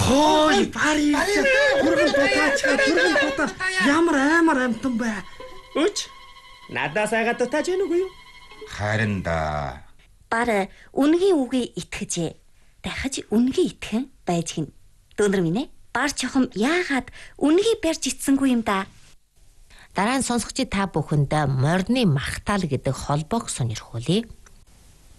Хой бари. Түргэн дутаа. Ямар амар амтан бай. Үч. Надаас айгаад дутааж гэнэ үгүй юу? Харин да. Бара үнгийн үгийг итгэжээ. Дахиж үнгийн итгэн байж гин. Дөнөр минь ээ. Бар чохом яагаад үнгийг барьж ицсэнгүй юм да? Дараа нь сонсогчид та бүхэнд морины махтаал гэдэг холбоог сонирхуулъя.